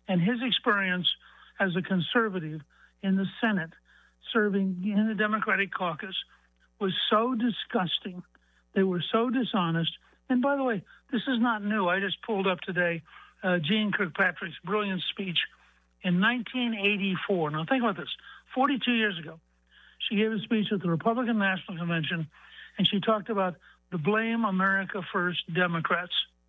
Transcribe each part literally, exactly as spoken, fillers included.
And his experience as a conservative in the Senate, serving in the Democratic caucus, was so disgusting. They were so dishonest. And by the way, this is not new. I just pulled up today uh, Jeane Kirkpatrick's brilliant speech in nineteen eighty-four. Now think about this. forty-two years ago, she gave a speech at the Republican National Convention, and she talked about the Blame America First Democrats.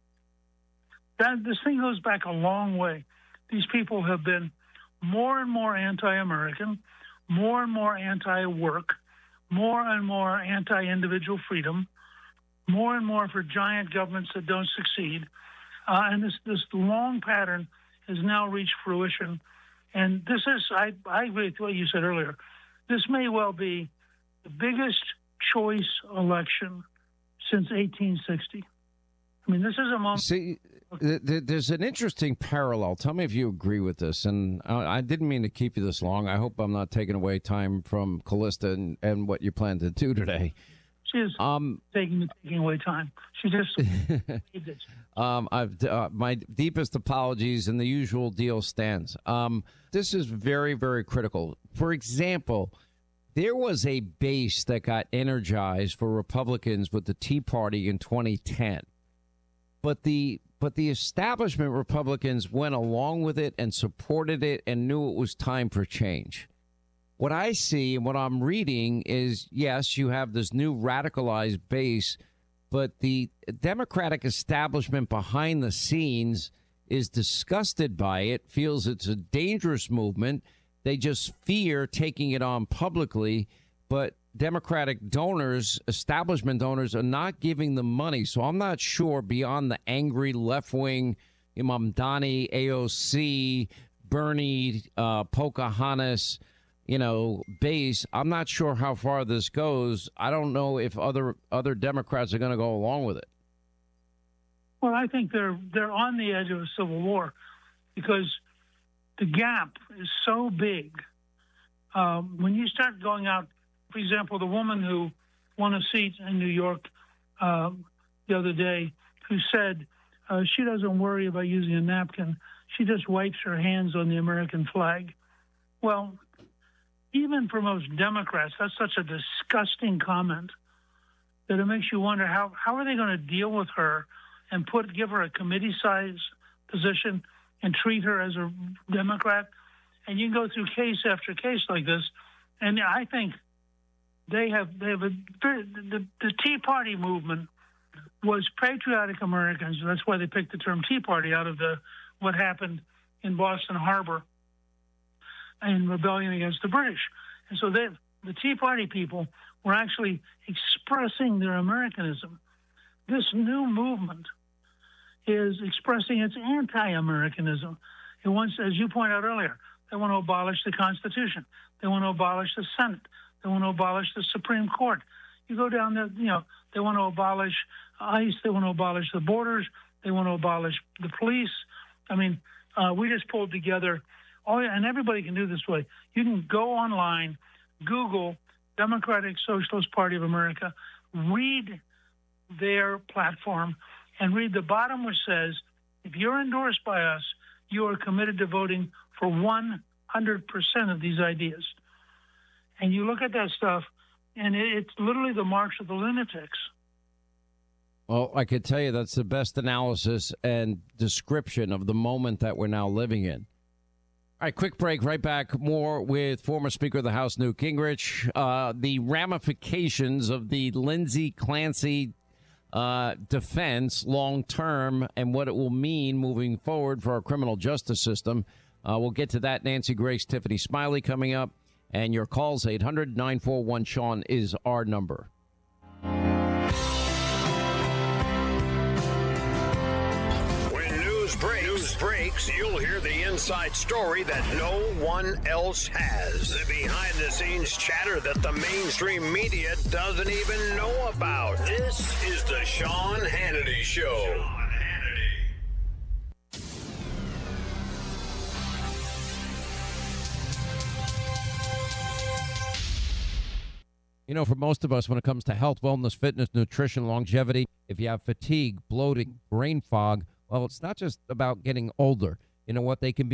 That, this thing goes back a long way. These people have been more and more anti-American, more and more anti-work, more and more anti-individual freedom, more and more for giant governments that don't succeed. Uh, and this, this long pattern has now reached fruition. And this is, I, I agree with what you said earlier, this may well be the biggest choice election since eighteen sixty. I mean, this is a moment. See, th- th- there's an interesting parallel. Tell me if you agree with this. And I, I didn't mean to keep you this long. I hope I'm not taking away time from Callista and, and what you plan to do today. She is um, taking taking away time. She just um, I've uh, my deepest apologies, and the usual deal stands. Um, this is very, very critical. For example, there was a base that got energized for Republicans with the Tea Party in twenty ten, but the but the establishment Republicans went along with it and supported it and knew it was time for change. What I see and what I'm reading is, yes, you have this new radicalized base, but the Democratic establishment behind the scenes is disgusted by it, feels it's a dangerous movement. They just fear taking it on publicly, but Democratic donors, establishment donors, are not giving them money. So I'm not sure, beyond the angry left-wing, Mamdani, A O C, Bernie, uh, Pocahontas, you know, base, I'm not sure how far this goes. I don't know if other other Democrats are going to go along with it. Well, I think they're they're on the edge of a civil war because the gap is so big. Um, when you start going out, for example, the woman who won a seat in New York uh, the other day, who said uh, she doesn't worry about using a napkin, she just wipes her hands on the American flag. Well, even for most Democrats, that's such a disgusting comment that it makes you wonder how, how are they going to deal with her and put give her a committee-size position and treat her as a Democrat. And you can go through case after case like this, and I think they have they have a the, the Tea Party movement was patriotic Americans. That's why they picked the term Tea Party out of the what happened in Boston Harbor in rebellion against the British. And so they, the Tea Party people were actually expressing their Americanism. This new movement is expressing its anti-Americanism. It wants, as you pointed out earlier, they want to abolish the Constitution. They want to abolish the Senate. They want to abolish the Supreme Court. You go down there, you know, they want to abolish ICE. They want to abolish the borders. They want to abolish the police. I mean, uh, we just pulled together, oh, and everybody can do this way. You can go online, Google Democratic Socialist Party of America, read their platform, and read the bottom which says, if you're endorsed by us, you are committed to voting for one hundred percent of these ideas. And you look at that stuff, and it's literally the march of the lunatics. Well, I could tell you that's the best analysis and description of the moment that we're now living in. All right, quick break. Right back. More with former Speaker of the House, Newt Gingrich. Uh, the ramifications of the Lindsey Clancy uh, defense long term and what it will mean moving forward for our criminal justice system. Uh, we'll get to that. Nancy Grace, Tiffany Smiley coming up. And your calls, eight hundred nine four one Sean is our number. Breaks, news breaks, you'll hear the inside story that no one else has. The behind-the-scenes chatter that the mainstream media doesn't even know about. This is the Sean Hannity Show. Sean Hannity. You know, for most of us, when it comes to health, wellness, fitness, nutrition, longevity, if you have fatigue, bloating, brain fog, well, it's not just about getting older. You know what? They can be